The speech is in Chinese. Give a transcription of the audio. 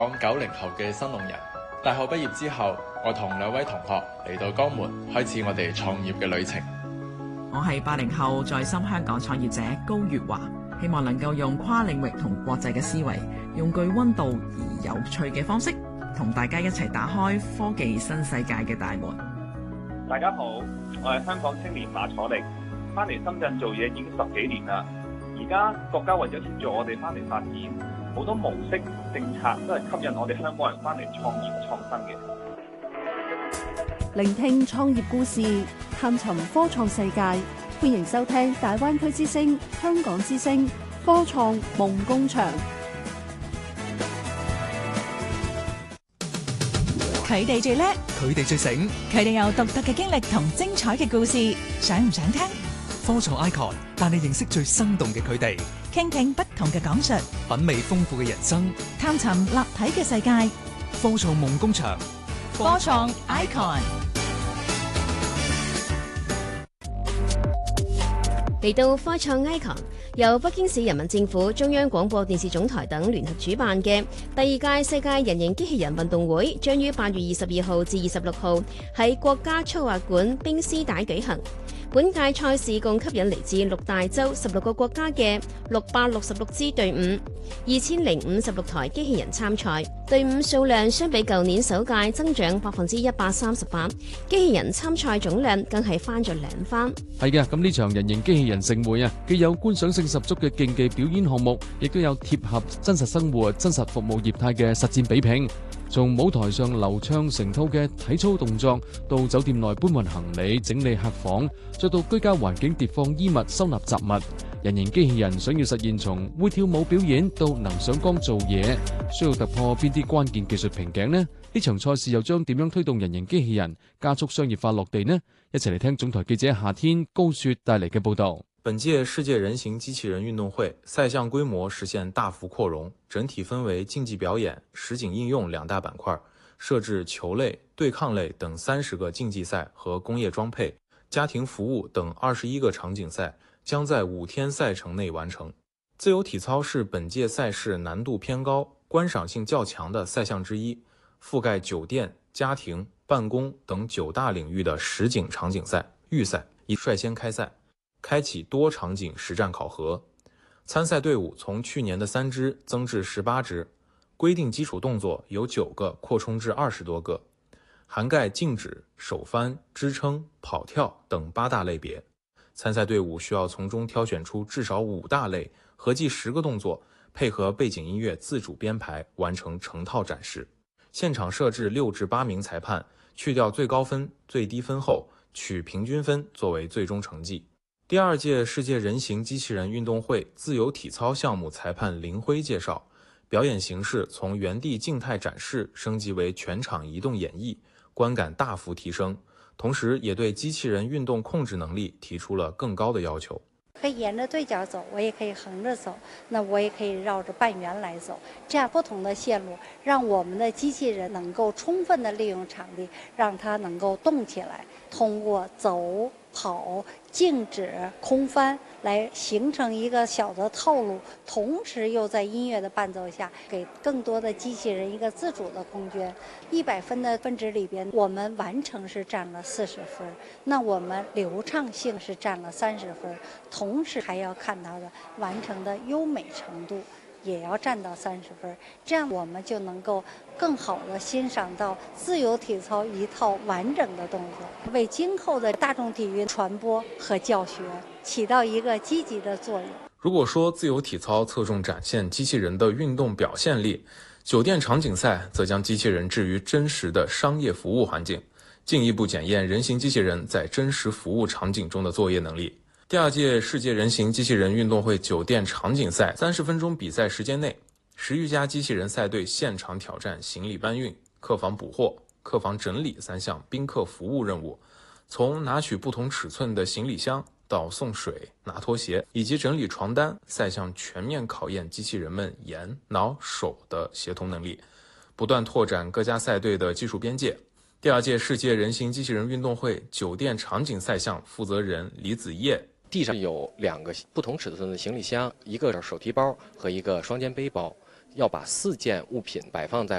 講90後嘅新農人。大學畢業之後，我同2位同學嚟到江門，開始我哋創業嘅旅程。 我係80後在深香港創業者高月華，希望能夠用跨領域同國際嘅思維，用具溫度而有趣嘅方式，同大家一齊打開科技新世界嘅大門。 大家好，我係香港青年馬楚力，翻嚟深圳做嘢已經10幾年啦。而家國家為咗協助我哋翻嚟發展，好多模式政策都係吸引我哋香港人翻嚟創業創新嘅。 聆聽創業故事，探尋科創世界，歡迎收聽大灣區之聲、香港之聲科創夢工場。 佢哋最叻， 佢哋最醒， 佢哋有獨特嘅經歷同精彩嘅故事，想唔想聽？ 科創 icon 帶你認識最生動嘅佢哋， 傾聽不同嘅講述， 品味豐富嘅人生， 探尋立體嘅世界。 科創夢工場， 科創 icon。 嚟到科創 icon， 由北京市人民政府、中央廣播電視總台等聯合主辦嘅第2屆世界人形機器人運動會，將於8月22號至26號喺國家速滑館冰絲帶舉行。本屆賽事共吸引嚟自6大洲16個國家嘅666支隊伍，2056台機器人參賽，隊伍數量相比舊年首屆增長138%，機器人參賽總量更係翻咗2番。 係嘅，咁呢場人形機器人盛會啊，既有觀賞性十足嘅競技表演項目，亦都有貼合真實生活、真實服務業態嘅實戰比拼。從舞台上流暢成套嘅體操動作，到酒店內搬運行李、整理客房，再到居家環境疊放衣物、收納雜物，人形機器人想要實現從會跳舞表演到能上崗做嘢，需要突破邊啲關鍵技術瓶頸呢？呢場賽事又將點樣推動人形機器人加速商業化落地呢？一齊嚟聽總台記者夏天高雪帶嚟嘅報道。 本屆世界人形機器人運動會賽項規模實現大幅擴容，整體分為競技表演、實景應用2大板塊，設置球類、對抗類等30個競技賽和工業裝配、家庭服務等21個場景賽，將在5天賽程內完成。自由體操是本屆賽事難度偏高、觀賞性較強的賽項之一，覆蓋酒店、家庭、辦公等9大領域的實景場景賽、預賽已率先開賽，開啟多場景實戰考核。參賽隊伍從去年的3支增至18支，規定基礎動作由9個擴充至20多個，涵蓋靜止、手翻、支撐、跑跳等8大類別。參賽隊伍需要從中挑選出至少5大類，合計10個動作，配合背景音樂自主編排，完成成套展示。現場設置6至8名裁判，去掉最高分、最低分後，取平均分作為最終成績。第2屆世界人形機器人運動會自由體操項目裁判林輝介紹，表演形式從原地靜態展示升級為全場移動演繹，觀感大幅提升，同時也對機器人運動控制能力提出了更高的要求。 可以沿着對角走，我也可以橫着走，那我也可以繞着半圓來走，這樣不同的線路讓我們的機器人能夠充分的利用場地，讓它能夠動起來，通過走、跑、靜止、空翻來形成一個小的套路，同時又在音樂的伴奏下給更多的機器人一個自主的空間。100分的分值裏邊，我們完成是佔了40分，那我們流暢性是佔了30分，同時還要看它的完成的優美程度也要佔到30分，這樣我們就能夠更好地欣賞到自由體操一套完整的動作，為今後的大眾體育傳播和教學起到一個積極的作用。 如果說自由體操側重展現機器人的運動表現力，酒店場景賽則將機器人置於真實的商業服務環境，進一步檢驗人形機器人在真實服務場景中的作業能力。第2屆世界人形機器人運動會酒店場景賽30分鐘比賽時間內，10餘家機器人賽隊現場挑戰行李搬運、客房補貨、客房整理3項賓客服務任務，從拿取不同尺寸的行李箱到送水、拿拖鞋以及整理床單，賽項全面考驗機器人們眼、腦、手的協同能力，不斷拓展各家賽隊的技術邊界。第2屆世界人形機器人運動會酒店場景賽項負責人李子葉， 地上有2個不同尺寸的行李箱，一個手提包和一個雙肩背包。 要把4件物品摆放在